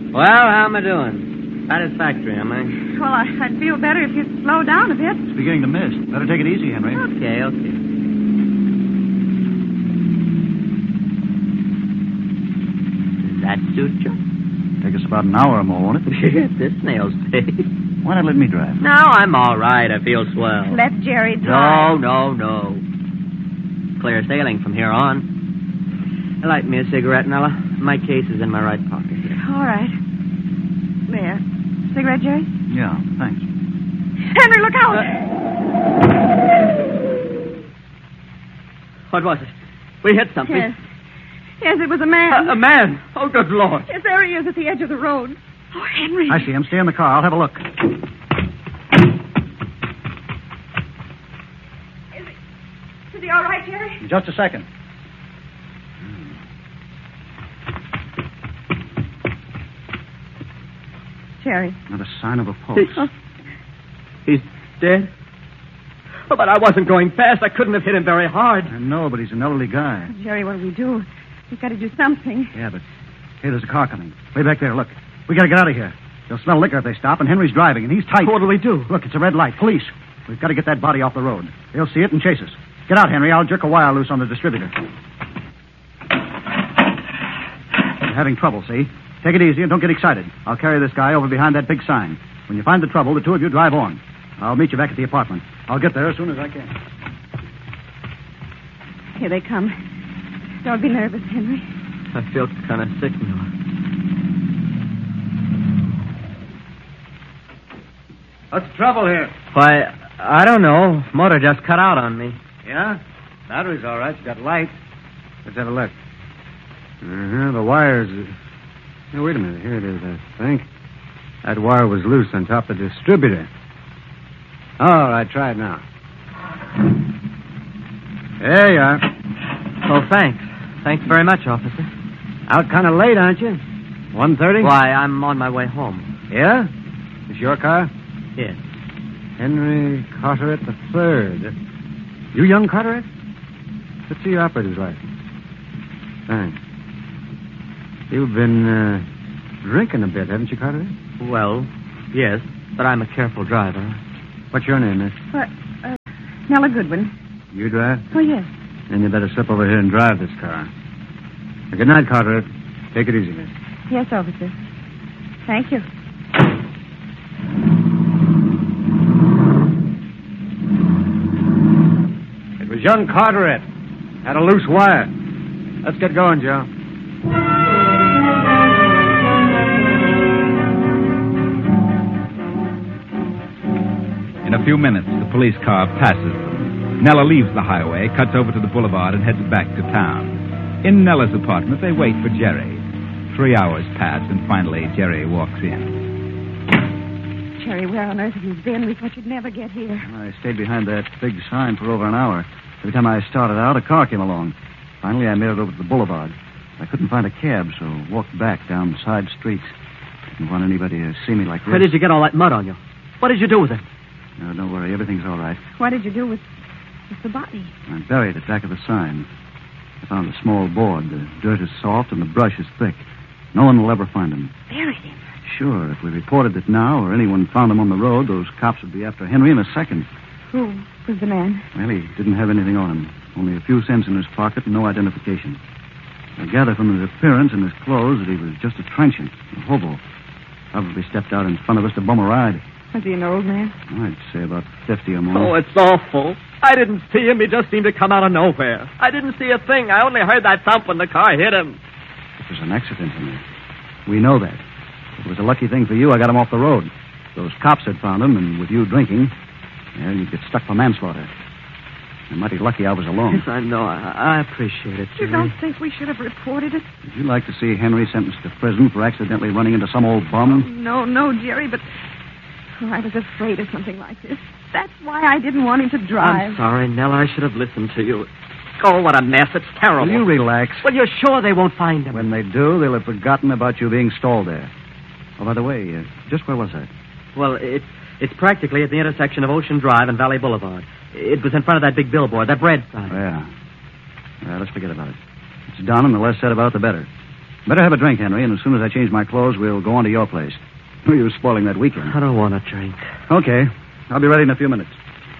Well, how am I doing? Satisfactory, am I? Well, I'd feel better if you'd slow down a bit. It's beginning to mist. Better take it easy, Henry. Okay. Does that suit you? Take us about an hour or more, won't it? This snail's pace. Why not let me drive? No, I'm all right. I feel swell. Let Jerry drive. No. Clear sailing from here on. Light me a cigarette, Nella. My case is in my right pocket here. All right. There. Cigarette, Jerry? Yeah, thanks. Henry, look out! What was it? We hit something. Yes, it was a man. A man? Oh, good Lord. Yes, there he is at the edge of the road. Oh, Henry. I see him. Stay in the car. I'll have a look. Is he all right, Jerry? Just a second. Jerry. Not a sign of a pulse. He's dead? Oh, but I wasn't going fast. I couldn't have hit him very hard. I know, but he's an elderly guy. Jerry, what do we do? We've got to do something. Yeah, but... Hey, there's a car coming. Way back there, look. We got to get out of here. They'll smell liquor if they stop, and Henry's driving, and he's tight. What do we do? Look, it's a red light. Police. We've got to get that body off the road. They'll see it and chase us. Get out, Henry. I'll jerk a wire loose on the distributor. You're having trouble, see? Take it easy and don't get excited. I'll carry this guy over behind that big sign. When you find the trouble, the two of you drive on. I'll meet you back at the apartment. I'll get there as soon as I can. Here they come. Don't be nervous, Henry. I feel kind of sick now. What's the trouble here? Why, I don't know. Motor just cut out on me. Yeah? Battery's all right. You got light. Let's have a look. The wire's... Hey, wait a minute. Here it is, I think. That wire was loose on top of the distributor. All right, try it now. There you are. Oh, thanks. Thanks very much, officer. Out kind of late, aren't you? 1:30? Why, I'm on my way home. Yeah? Is your car? Yes. Henry Carteret III. You young Carteret? Let's see your operator's license. Thanks. You've been drinking a bit, haven't you, Carteret? Well, yes, but I'm a careful driver. What's your name, miss? Nella Goodwin. You drive? Oh, yes. Then you better slip over here and drive this car. Good night, Carteret. Take it easy, miss. Yes, officer. Thank you. It was young Carteret. Had a loose wire. Let's get going, Joe. In a few minutes, the police car passes them. Nella leaves the highway, cuts over to the boulevard, and heads back to town. In Nella's apartment, they wait for Jerry. 3 hours pass, and finally, Jerry walks in. Jerry, where on earth have you been? We thought you'd never get here. I stayed behind that big sign for over an hour. Every time I started out, a car came along. Finally, I made it over to the boulevard. I couldn't find a cab, so walked back down side streets. Didn't want anybody to see me like this. Where did you get all that mud on you? What did you do with it? No, don't worry. Everything's all right. What did you do with the body? I buried it back of the sign. I found a small board. The dirt is soft and the brush is thick. No one will ever find him. Buried him? Sure. If we reported it now or anyone found him on the road, those cops would be after Henry in a second. Who was the man? Well, he didn't have anything on him. Only a few cents in his pocket and no identification. I gather from his appearance and his clothes that he was just a trenchant, a hobo. Probably stepped out in front of us to bum a ride. Was he an old man? I'd say about 50 or more. Oh, it's awful. I didn't see him. He just seemed to come out of nowhere. I didn't see a thing. I only heard that thump when the car hit him. It was an accident, Henry. We know that. It was a lucky thing for you I got him off the road. Those cops had found him, and with you drinking, well, you'd get stuck for manslaughter. I'm mighty lucky I was alone. Yes, I know. I appreciate it, You Jerry. don't think we should have reported it? Would you like to see Henry sentenced to prison for accidentally running into some old bum? No, Jerry, but I was afraid of something like this. That's why I didn't want him to drive. I'm sorry, Nell. I should have listened to you. Oh, what a mess. It's terrible. Will you relax? Well, you're sure they won't find him? When they do, they'll have forgotten about you being stalled there. Oh, by the way, just where was that? Well, it's practically at the intersection of Ocean Drive and Valley Boulevard. It was in front of that big billboard, that bread sign. Yeah. Let's forget about it. It's done, and the less said about it, the better. Better have a drink, Henry, and as soon as I change my clothes, we'll go on to your place. You're spoiling that weekend. I don't want a drink. Okay. I'll be ready in a few minutes.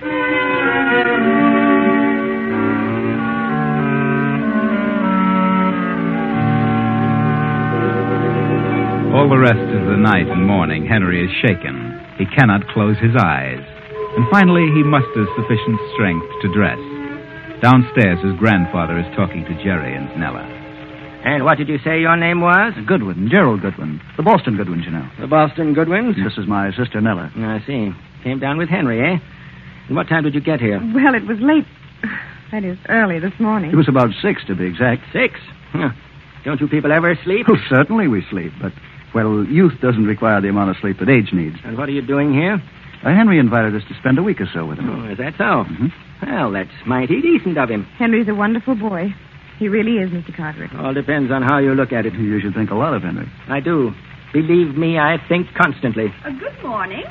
All the rest of the night and morning, Henry is shaken. He cannot close his eyes. And finally, he musters sufficient strength to dress. Downstairs, his grandfather is talking to Jerry and Nella. And what did you say your name was? Goodwin, Gerald Goodwin. The Boston Goodwins, you know. The Boston Goodwins? This is my sister, Nella. I see. Came down with Henry, eh? And what time did you get here? Well, it was late. That is, early this morning. It was about 6, to be exact. 6? Huh. Don't you people ever sleep? Oh, certainly we sleep, but, well, youth doesn't require the amount of sleep that age needs. And what are you doing here? Henry invited us to spend a week or so with him. Oh, is that so? Mm-hmm. Well, that's mighty decent of him. Henry's a wonderful boy. He really is, Mr. Carteret. All depends on how you look at it. You should think a lot of Henry. I do. Believe me, I think constantly. Good morning.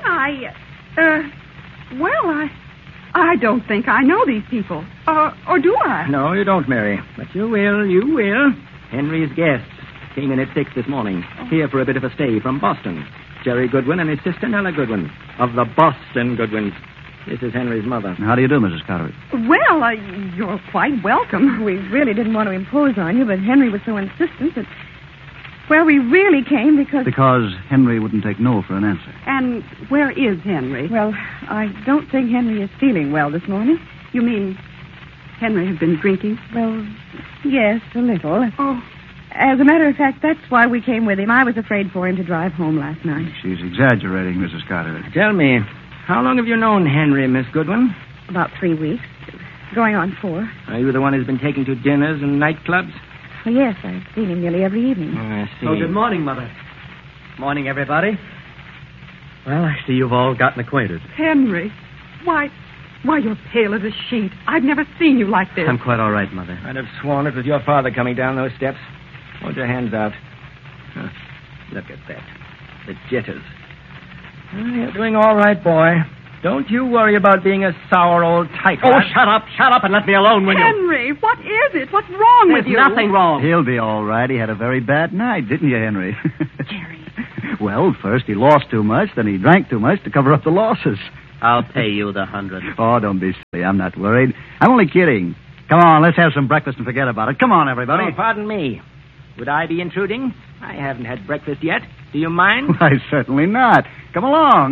I don't think I know these people. Or do I? No, you don't, Mary. But you will. Henry's guests came in at 6 this morning, here for a bit of a stay from Boston. Jerry Goodwin and his sister Nella Goodwin, of the Boston Goodwins. This is Henry's mother. How do you do, Mrs. Carteret? Well, you're quite welcome. We really didn't want to impose on you, but Henry was so insistent that... Well, we really came because... Because Henry wouldn't take no for an answer. And where is Henry? Well, I don't think Henry is feeling well this morning. You mean Henry has been drinking? Well, yes, a little. Oh. As a matter of fact, that's why we came with him. I was afraid for him to drive home last night. She's exaggerating, Mrs. Carteret. Tell me, how long have you known Henry, Miss Goodwin? About 3 weeks. Going on 4. Are you the one who's been taken to dinners and nightclubs? Well, yes, I've seen him nearly every evening. Oh, I see. Oh, good morning, Mother. Morning, everybody. Well, I see you've all gotten acquainted. Henry. Why, you're pale as a sheet. I've never seen you like this. I'm quite all right, Mother. I'd have sworn it was your father coming down those steps. Hold your hands out. Huh. Look at that. The jitters. Well, you're doing all right, boy. Don't you worry about being a sour old tyke. Oh, shut up and let me alone, will you? Henry, what is it? What's wrong with There's you? nothing wrong. He'll be all right. He had a very bad night, didn't you, Henry? Jerry. Well, first he lost too much, then he drank too much to cover up the losses. I'll pay you the 100. Oh, don't be silly. I'm not worried. I'm only kidding. Come on, let's have some breakfast and forget about it. Come on, everybody. Oh, pardon me. Would I be intruding? I haven't had breakfast yet. Do you mind? Why, certainly not. Come along.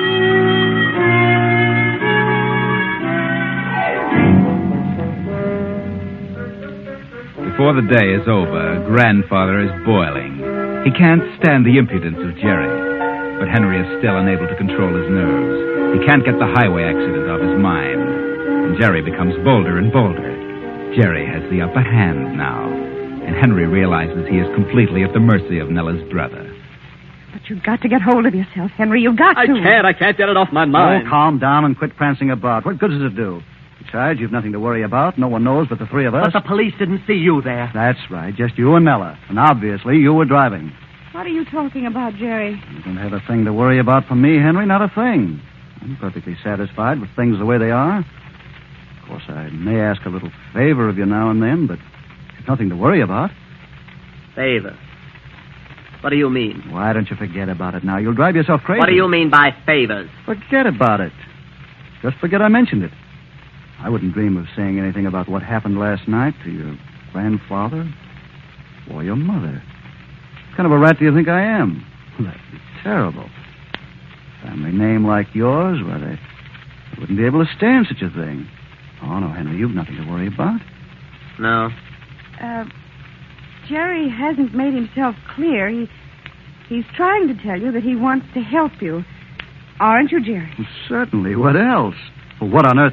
Before the day is over, Grandfather is boiling. He can't stand the impudence of Jerry. But Henry is still unable to control his nerves. He can't get the highway accident off his mind. And Jerry becomes bolder and bolder. Jerry has the upper hand now. And Henry realizes he is completely at the mercy of Nella's brother. But you've got to get hold of yourself, Henry. You've got to. I can't get it off my mind. Oh, calm down and quit prancing about. What good does it do? Besides, you've nothing to worry about. No one knows but the three of us. But the police didn't see you there. That's right. Just you and Nella. And obviously, you were driving. What are you talking about, Jerry? You don't have a thing to worry about from me, Henry. Not a thing. I'm perfectly satisfied with things the way they are. Of course, I may ask a little favor of you now and then, but there's nothing to worry about. Favor? What do you mean? Why don't you forget about it now? You'll drive yourself crazy. What do you mean by favors? Forget about it. Just forget I mentioned it. I wouldn't dream of saying anything about what happened last night to your grandfather or your mother. What kind of a rat do you think I am? That'd be terrible. Family name like yours, well, they wouldn't be able to stand such a thing. Oh, no, Henry, you've nothing to worry about. No. Jerry hasn't made himself clear. He's trying to tell you that he wants to help you. Aren't you, Jerry? Well, certainly. What else? Well, what on earth?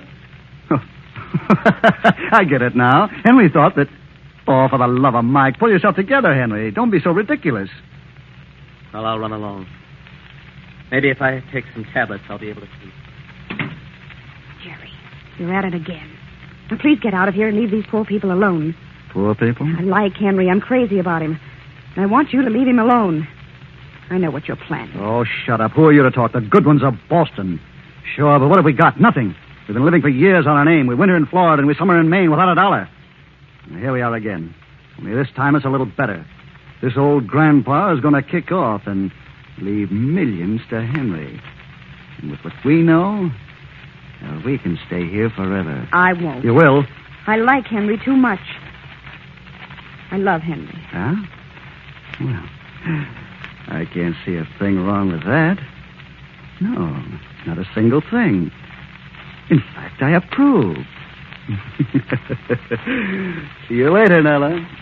I get it now. Henry thought that... Oh, for the love of Mike, pull yourself together, Henry. Don't be so ridiculous. Well, I'll run along. Maybe if I take some tablets, I'll be able to sleep. Jerry, you're at it again. Now, please get out of here and leave these poor people alone. Poor people? I like Henry. I'm crazy about him. And I want you to leave him alone. I know what you're planning. Oh, shut up. Who are you to talk? The good ones of Boston. Sure, but what have we got? Nothing. We've been living for years on our name. We winter in Florida and we summer in Maine without a dollar. And here we are again. Only this time it's a little better. this old grandpa is going to kick off and leave millions to Henry. And with what we know, well, we can stay here forever. I won't. You will? I like Henry too much. I love Henry. Huh? Well, I can't see a thing wrong with that. No, not a single thing. In fact, I approve. See you later, Nella.